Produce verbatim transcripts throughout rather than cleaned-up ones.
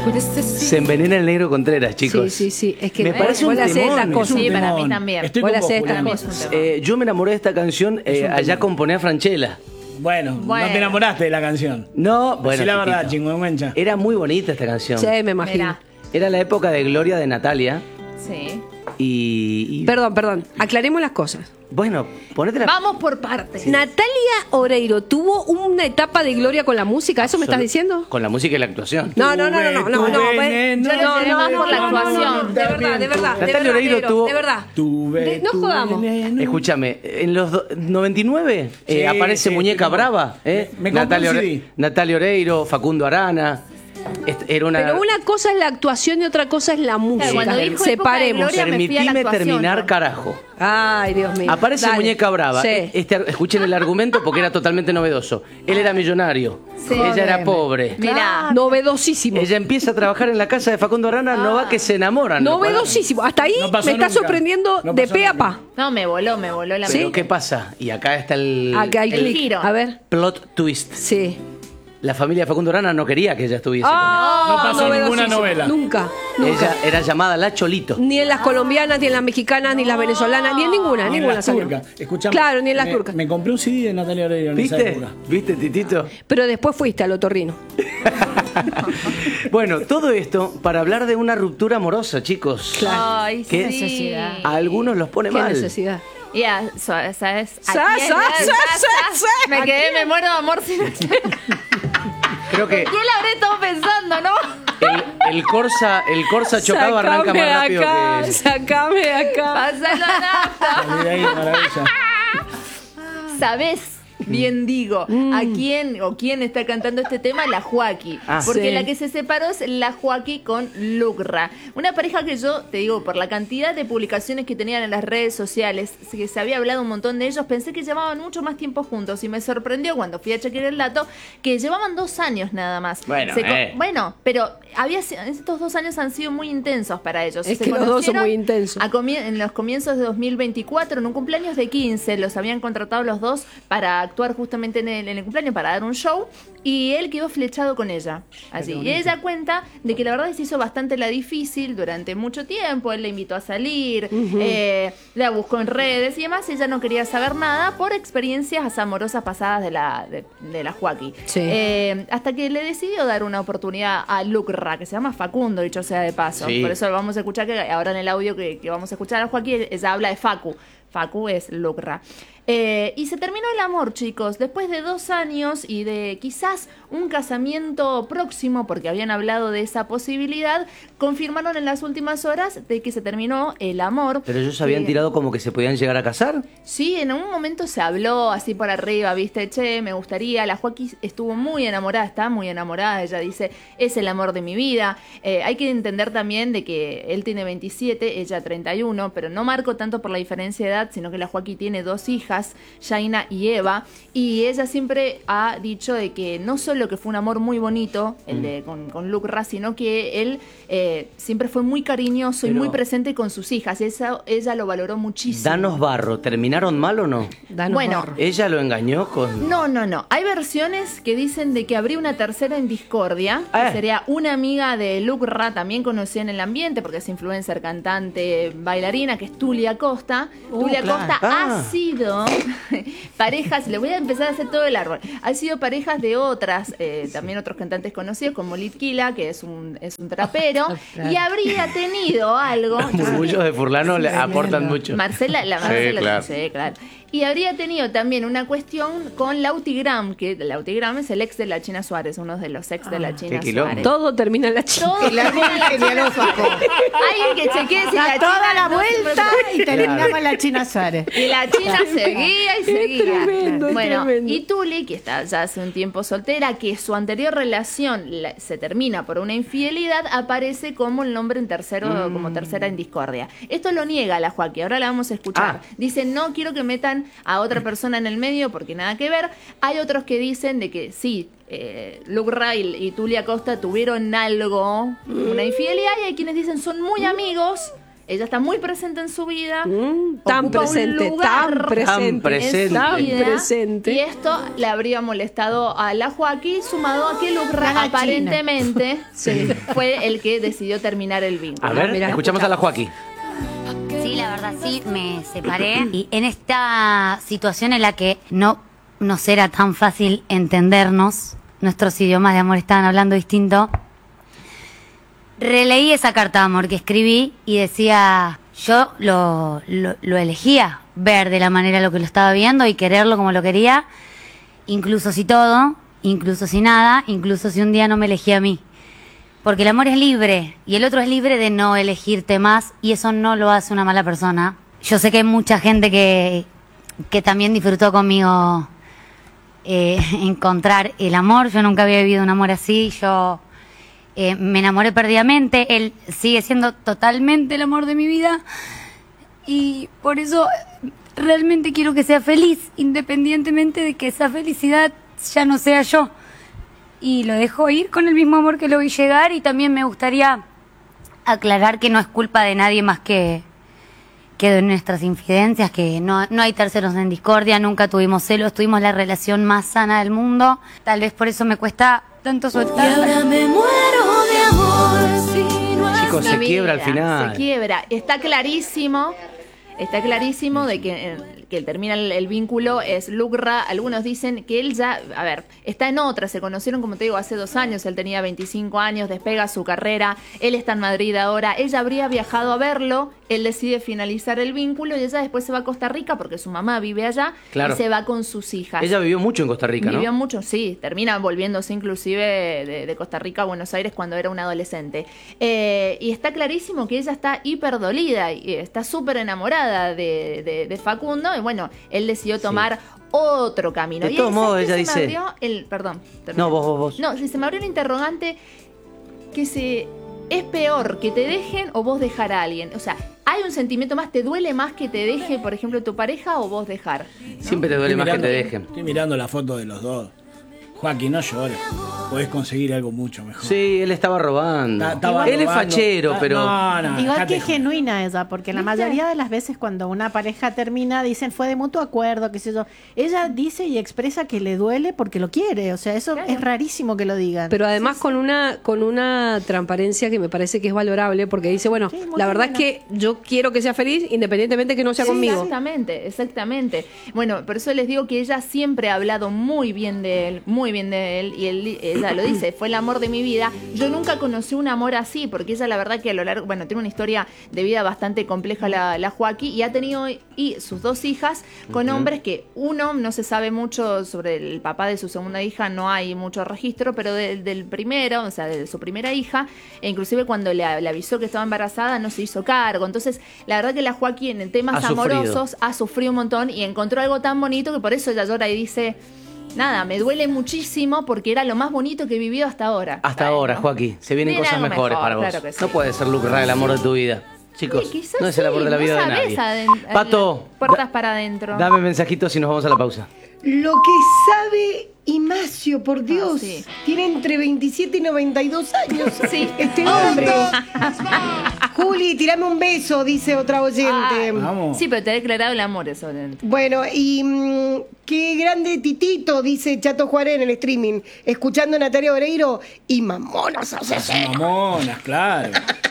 Se envenena el negro Contreras, chicos. Sí, sí, sí. Es que me parece vos un le hacés temón. estas cosas. Sí, para mí también. Estoy Vos con le vos, hacés estas Julián. cosas. Eh, yo me enamoré de esta canción eh, allá componé a Franchella. Bueno, Bueno. no te enamoraste de la canción. No, bueno. Sí, la verdad, chiquito. chingüengüencha. Era muy bonita esta canción. Sí, me imagino. Mirá. Era la época de Gloria de Natalia. Sí. Y, y- Perdón, perdón. Aclaremos las cosas. bueno, ponete la... Vamos por partes. Natalia Oreiro tuvo una etapa de gloria con la música, ¿eso me estás diciendo? Con la música y la actuación. No, no, no, no, no, no, no, Tuve ve- veneno, Yo lo llevé más por la no, no, no, actuación. de verdad, de verdad, de Natalia verdad, Oreiro negro, tuvo- de verdad. Tuve De- no tu jodamos. veneno. Escúchame, en los do- noventa y nueve eh, Sí, aparece sí, Muñeca sí, Brava, ¿eh? Me- me compré Natalia, un Ore- C D. Natalia Oreiro, Facundo Arana. Est- Era una... Pero una cosa es la actuación y otra cosa es la música. cuando dijo época de Separemos. gloria, me fui a la Permitime actuación, terminar, yo. carajo. Ay, Dios mío. Aparece Dale. Muñeca Brava. Sí. Este, escuchen el argumento porque era totalmente novedoso. Él era millonario. Sí. Ella era pobre. Mirá. Novedosísimo. Ella empieza a trabajar en la casa de Facundo Arana, no va que se enamoran. ¿no? Novedosísimo. Hasta ahí No pasó me está nunca. sorprendiendo No de pasó pe a nunca. pa. No, me voló, me voló la Pero mente. ¿qué pasa? Y acá está el, Acá hay el clic. giro. A ver. plot twist. Sí. La familia de Facundo Arana no quería que ella estuviese Ah, No pasó ninguna novedosísimo. novela. Nunca. con él. Nunca. Ella era llamada La Cholito. Ni en las colombianas, ni en las mexicanas, ni en las venezolanas, ni en ninguna, Ni en ninguna las salió. turcas. Escuchame, Claro, ni en las me- turcas. Me compré un C D de Natalia Oreiro en esa ¿Viste? época. ¿Viste, Titito? Pero después fuiste al otorrino. Bueno, todo esto para hablar de una ruptura amorosa, chicos. Ay, ¿Qué sí. necesidad? A algunos los pone Qué mal. necesidad. Ya, so- ¿sabes? Sa, ¿A quién? sa, Sa, sa, sa, sa, sa. Me ¿A quedé, quién? me muero de amor sin... Creo que ¿Quién la habré estado pensando, no? el, el Corsa, el Corsa chocado arranca más Sácame rápido acá, que... Sácame de acá. Pasa la nafta. Salí de ahí, maravilla. ¿Sabés? Bien digo, ¿a quién o quién está cantando este tema? La Joaquí. Ah. Porque Sí. la que se separó es la Joaquí con Lucra. Una pareja que yo, te digo, por la cantidad de publicaciones que tenían en las redes sociales, que se había hablado un montón de ellos, pensé que llevaban mucho más tiempo juntos y me sorprendió cuando fui a chequear el dato que llevaban dos años nada más. Bueno, Se co- eh. bueno, pero había si- estos dos años han sido muy intensos para ellos. Es Se que los dos son conocieron muy intensos. a comie- en los comienzos de dos mil veinticuatro, en un cumpleaños de quince, los habían contratado los dos para actuar justamente en el, en el cumpleaños, para dar un show, y él quedó flechado con ella. Así. Y ella cuenta de que la verdad se hizo bastante la difícil durante mucho tiempo. Él la invitó a salir, eh, la buscó en redes y demás. Ella no quería saber nada por experiencias amorosas pasadas de la, de, de la Joaquí. Sí. Eh, hasta que le decidió dar una oportunidad a Lucra, que se llama Facundo, dicho sea de paso. Sí. Por eso vamos a escuchar que ahora en el audio que, que vamos a escuchar a Joaquín, ella habla de Facu. Facu es Lucra. Eh, y se terminó el amor, chicos, después de dos años y de quizás un casamiento próximo, porque habían hablado de esa posibilidad, confirmaron en las últimas horas de que se terminó el amor. Pero ellos habían Que- tirado como que se podían llegar a casar. Sí, en un momento se habló así por arriba, viste, che, me gustaría. La Joaquín estuvo muy enamorada, está muy enamorada. Ella dice, es el amor de mi vida. Eh, hay que entender también de que él tiene veintisiete, ella treinta y uno, pero no marco tanto por la diferencia de edad, sino que la Joaquín tiene dos hijas, Yaina y Eva, y ella siempre ha dicho de que no solo que fue un amor muy bonito, el de con, con Lucra, sino que él eh, siempre fue muy cariñoso y Pero- muy presente con sus hijas. Esa, ella lo valoró muchísimo. Danos barro, ¿terminaron mal o no? Danos Bueno, barro. Ella lo engañó con... No, no, no. Hay versiones que dicen de que habría una tercera en discordia, que Eh. sería una amiga de Lucra, también conocida en el ambiente, porque es influencer, cantante, bailarina, que es Tulia Costa. Uh, Tulia claro. Costa Ah. ha sido parejas, le voy a empezar a hacer todo el árbol, ha sido parejas de otras, eh, también otros cantantes conocidos, como Litquila, que es un, es un trapero, y habría tenido algo... Los murmullos de Furlano le aportan mucho. Marcela, la Sí, Marcela, claro. sí, claro. Y habría tenido también una cuestión con Lautigram, que Lautigram es el ex de la China Suárez, uno de los ex de la China qué quilombo. Suárez. Todo termina en la chica. Todo El árbol genealógico. Alguien que chequee si Da la toda China la no se vuelta fue- y terminaba en la China Suárez. Y la China seguía y seguía. tremendo, es bueno, tremendo. y Tuli, que está ya hace un tiempo soltera, que su anterior relación la- se termina por una infidelidad, aparece como el nombre en tercero, Mm. como tercera en discordia. Esto lo niega la Joaquín, ahora la vamos a escuchar. Ah. Dice, no quiero que metan a otra persona en el medio porque nada que ver. Hay otros que dicen de que sí, eh, Lucra y, y Tulia Costa tuvieron algo, una infidelidad, y hay quienes dicen son muy amigos ella está muy presente en su vida. Mm, tan ocupa un presente, lugar tan presente, Tan presente. en su tan vida, presente. Y esto le habría molestado a la Joaquín, sumado a que Lucra La aparentemente fue el que decidió terminar el vínculo. A ver, Mirá, escuchamos a la Joaquín. Sí, la verdad sí, me separé. Y en esta situación en la que no nos era tan fácil entendernos, nuestros idiomas de amor estaban hablando distinto, releí esa carta de amor que escribí y decía, yo lo, lo, lo elegía ver de la manera lo que lo estaba viendo y quererlo como lo quería, incluso si todo, incluso si nada, incluso si un día no me elegía a mí. Porque el amor es libre y el otro es libre de no elegirte más y eso no lo hace una mala persona. Yo sé que hay mucha gente que, que también disfrutó conmigo eh, encontrar el amor. Yo nunca había vivido un amor así. Yo eh, me enamoré perdidamente. Él sigue siendo totalmente el amor de mi vida y por eso realmente quiero que sea feliz, independientemente de que esa felicidad ya no sea yo. Y lo dejo ir con el mismo amor que lo vi llegar y también me gustaría aclarar que no es culpa de nadie más que, que de nuestras infidencias, que no, no hay terceros en discordia, nunca tuvimos celos, tuvimos la relación más sana del mundo. Tal vez por eso me cuesta tanto soltar. me muero de amor si no Chicos, se Mira, quiebra al final. Se quiebra. Está clarísimo, está clarísimo de que, eh, que termina el, el vínculo es Lucra. Algunos dicen que él ya, a ver, está en otra. Se conocieron, como te digo, hace dos años. Él tenía veinticinco años, despega su carrera. Él está en Madrid ahora. Ella habría viajado a verlo. Él decide finalizar el vínculo y ella después se va a Costa Rica porque su mamá vive allá. Claro. Y se va con sus hijas. Ella vivió mucho en Costa Rica, ¿no? Vivió mucho, sí. Termina volviéndose inclusive de, de Costa Rica a Buenos Aires cuando era una adolescente. Eh, y está clarísimo que ella está hiper dolida y está súper enamorada de, de, de Facundo. Y bueno, él decidió tomar sí. otro camino. De y todos modos, ella se dice... Me abrió el, perdón. Termino. No, vos, vos, vos. No, si se me abrió el interrogante que se... ¿Es peor que te dejen o vos dejar a alguien? O sea, ¿hay un sentimiento más? ¿Te duele más que te deje, por ejemplo, tu pareja o vos dejar? ¿No? Siempre te duele Estoy más mirando- que te dejen. Estoy mirando la foto de los dos. Joaquín, no llores. Podés conseguir algo mucho mejor. Sí, él estaba robando. Ta- estaba él es robando. fachero, Ta- pero... No, no, Igual acá que te- es genuina ella, porque la ¿Viste? mayoría de las veces cuando una pareja termina dicen fue de mutuo acuerdo, qué sé yo. Ella dice y expresa que le duele porque lo quiere, o sea, eso Claro. es rarísimo que lo digan. Pero además con una con una transparencia que me parece que es valorable, porque dice, bueno, Sí, muy la verdad buena. es que yo quiero que sea feliz independientemente que no sea Sí, conmigo. Exactamente, exactamente. Bueno, por eso les digo que ella siempre ha hablado muy bien de él, muy bien de él, y él, ella lo dice, fue el amor de mi vida. Yo nunca conocí un amor así, porque ella la verdad que a lo largo, bueno, tiene una historia de vida bastante compleja la, la Joaquín, y ha tenido y sus dos hijas con Ujú. hombres que uno no se sabe mucho sobre el papá de su segunda hija, no hay mucho registro, pero de- del primero, o sea, de su primera hija, e inclusive cuando le, le avisó que estaba embarazada no se hizo cargo. Entonces, la verdad que la Joaquín en temas Ha sufrido. amorosos ha sufrido un montón y encontró algo tan bonito que por eso ella llora y dice, nada, me duele muchísimo porque era lo más bonito que he vivido hasta ahora. Hasta Bueno, ahora, Joaquín. Se vienen viene cosas algo mejores mejor, para vos. claro que sí. No puede ser Lucra el amor de tu vida. Chicos, Sí, quizás no es el amor de la sí, vida no de sabés nadie. aden- Pato, puertas da- para adentro. dame mensajitos y nos vamos a la pausa. Lo que sabe Imacio, por Dios, Ah, sí. tiene entre veintisiete y noventa y dos años. Sí. Este hombre. Juli, tirame un beso, dice otra oyente. Ay, Vamos. sí, pero te ha declarado el amor eso. Bueno, y mm, qué grande Titito, dice Chato Juárez en el streaming, escuchando a Natalia Oreiro y mamonas asesinas. Mamonas, claro.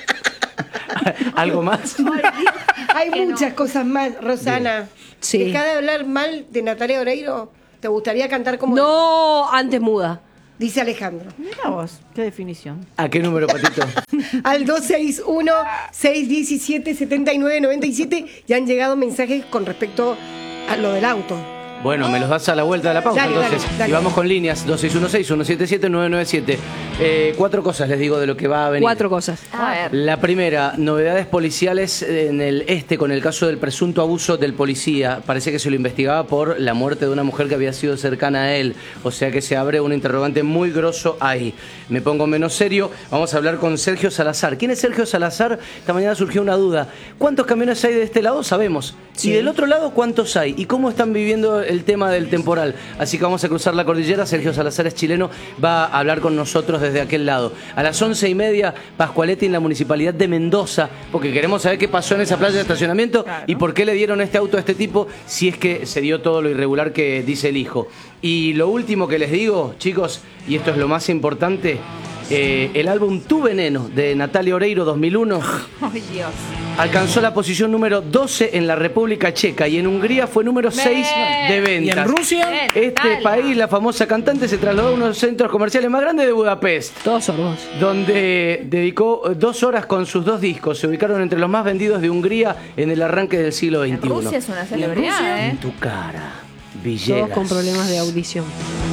¿Algo más? Hay Que muchas no. cosas más, Rosana. Sí. Dejá de hablar mal de Natalia Oreiro. ¿Te gustaría cantar como No, antes muda. dice Alejandro? Mira vos, qué definición. ¿A qué número, Patito? Al dos seis uno, seis uno siete, siete nueve nueve siete ya han llegado mensajes con respecto a lo del auto. Bueno, me los das a la vuelta de la pausa, Dale, entonces. dale, dale. Y vamos con líneas dos seis uno seis, uno siete siete, nueve nueve siete. Eh, cuatro cosas les digo de lo que va a venir. Cuatro cosas. A ver. La primera, novedades policiales en el este con el caso del presunto abuso del policía. Parece que se lo investigaba por la muerte de una mujer que había sido cercana a él. O sea que se abre un interrogante muy grosso ahí. Me pongo menos serio. Vamos a hablar con Sergio Salazar. ¿Quién es Sergio Salazar? Esta mañana surgió una duda. ¿Cuántos camiones hay de este lado? Sabemos. Y del otro lado, ¿cuántos hay? ¿Y cómo están viviendo el tema del temporal? Así que vamos a cruzar la cordillera. Sergio Salazar es chileno, va a hablar con nosotros desde aquel lado. A las once y media, Pascualetti en la Municipalidad de Mendoza, porque queremos saber qué pasó en esa playa de estacionamiento claro. y por qué le dieron este auto a este tipo, si es que se dio todo lo irregular que dice el hijo. Y lo último que les digo, chicos, y esto es lo más importante, eh, el álbum Tu Veneno de Natalia Oreiro dos mil uno oh, Dios. alcanzó la posición número doce en la República Checa y en Hungría fue número seis de ventas. ¿Y en Rusia? Bien, Este Natalia. país, la famosa cantante, se trasladó a uno de los centros comerciales más grandes de Budapest, Todos sordos. donde dedicó dos horas con sus dos discos. Se ubicaron entre los más vendidos de Hungría en el arranque del siglo veintiuno. Rusia es una celebridad, ¿eh? En tu cara, Todos Villegas. con problemas de audición.